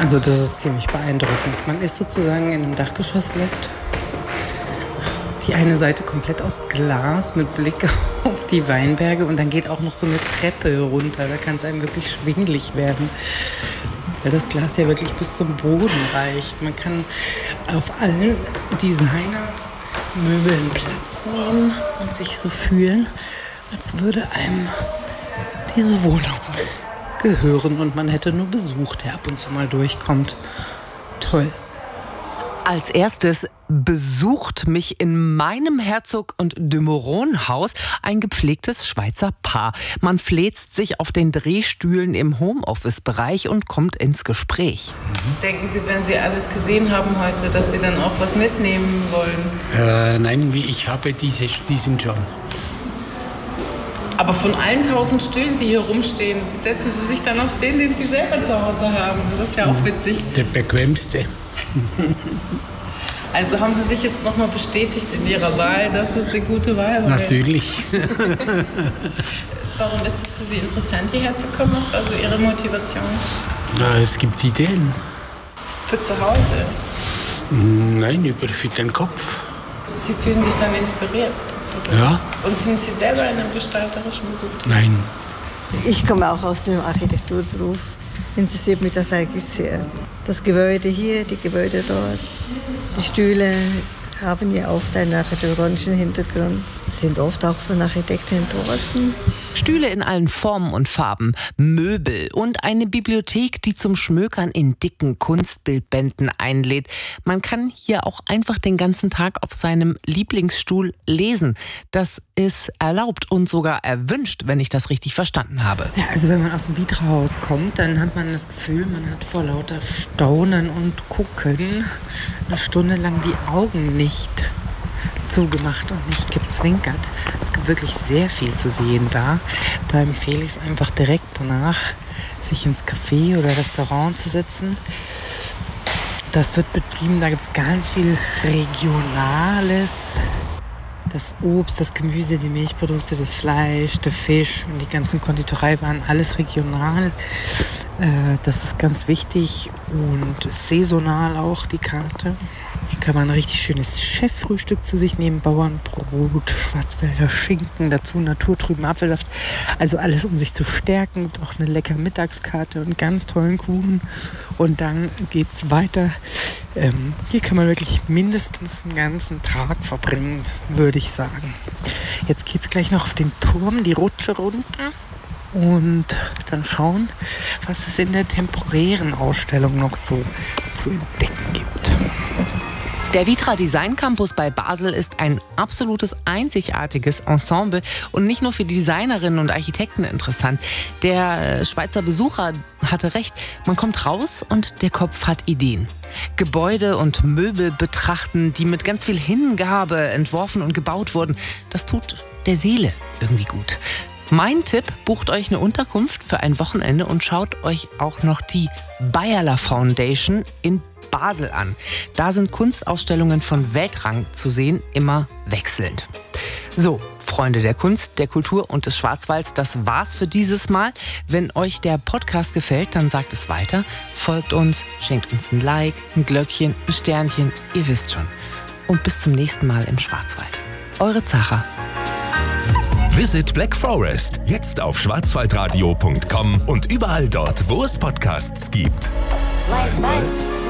Also das ist ziemlich beeindruckend. Man ist sozusagen in einem Dachgeschosslift. Die eine Seite komplett aus Glas mit Blick auf die Weinberge und dann geht auch noch so eine Treppe runter. Da kann es einem wirklich schwindelig werden, weil das Glas ja wirklich bis zum Boden reicht. Man kann auf allen Designermöbeln Platz nehmen und sich so fühlen, als würde einem diese Wohnung gehören und man hätte nur Besuch, der ab und zu mal durchkommt. Toll. Als erstes besucht mich in meinem Herzog- und de Meuron-Haus ein gepflegtes Schweizer Paar. Man fläzt sich auf den Drehstühlen im Homeoffice-Bereich und kommt ins Gespräch. Denken Sie, wenn Sie alles gesehen haben heute, dass Sie dann auch was mitnehmen wollen? Nein, ich habe diesen schon. Aber von allen 1000 Stühlen, die hier rumstehen, setzen Sie sich dann auf den Sie selber zu Hause haben. Das ist ja auch witzig. Der bequemste. Also haben Sie sich jetzt nochmal bestätigt in Ihrer Wahl, dass es eine gute Wahl war? Natürlich. Warum ist es für Sie interessant, hierher zu kommen? Was war so Ihre Motivation? Na, es gibt Ideen. Für zu Hause? Nein, für den Kopf. Sie fühlen sich dann inspiriert? Oder? Ja. Und sind Sie selber in einem gestalterischen Beruf? Nein. Ich komme auch aus dem Architekturberuf. Interessiert mich das eigentlich sehr. Das Gebäude hier, die Gebäude dort, die Stühle haben ja oft einen architektonischen Hintergrund, sind oft auch von Architekten entworfen. Stühle in allen Formen und Farben, Möbel und eine Bibliothek, die zum Schmökern in dicken Kunstbildbänden einlädt. Man kann hier auch einfach den ganzen Tag auf seinem Lieblingsstuhl lesen. Das ist erlaubt und sogar erwünscht, wenn ich das richtig verstanden habe. Ja, also wenn man aus dem Vitra-Haus kommt, dann hat man das Gefühl, man hat vor lauter Staunen und Gucken eine Stunde lang die Augen nicht zugemacht und nicht gezwinkert. Es gibt wirklich sehr viel zu sehen da. Da empfehle ich es einfach direkt danach, sich ins Café oder Restaurant zu setzen. Das wird betrieben, da gibt es ganz viel Regionales. Das Obst, das Gemüse, die Milchprodukte, das Fleisch, der Fisch und die ganzen Konditoreiwaren, alles regional. Das ist ganz wichtig und saisonal auch die Karte. Hier kann man ein richtig schönes Cheffrühstück zu sich nehmen, Bauernbrot, Schwarzwälder Schinken, dazu naturtrüben Apfelsaft. Also alles, um sich zu stärken. Und auch eine leckere Mittagskarte und ganz tollen Kuchen. Und dann geht's weiter. Hier kann man wirklich mindestens einen ganzen Tag verbringen, würde ich sagen. Jetzt geht's gleich noch auf den Turm, die Rutsche runter. Und dann schauen, was es in der temporären Ausstellung noch so zu entdecken gibt. Der Vitra Design Campus bei Basel ist ein absolutes einzigartiges Ensemble und nicht nur für Designerinnen und Architekten interessant. Der Schweizer Besucher hatte recht, man kommt raus und der Kopf hat Ideen. Gebäude und Möbel betrachten, die mit ganz viel Hingabe entworfen und gebaut wurden, das tut der Seele irgendwie gut. Mein Tipp, bucht euch eine Unterkunft für ein Wochenende und schaut euch auch noch die Beyeler Foundation in Basel an. Da sind Kunstausstellungen von Weltrang zu sehen, immer wechselnd. So, Freunde der Kunst, der Kultur und des Schwarzwalds, das war's für dieses Mal. Wenn euch der Podcast gefällt, dann sagt es weiter. Folgt uns, schenkt uns ein Like, ein Glöckchen, ein Sternchen, ihr wisst schon. Und bis zum nächsten Mal im Schwarzwald. Eure Zacha. Visit Black Forest, jetzt auf schwarzwaldradio.com und überall dort, wo es Podcasts gibt. Like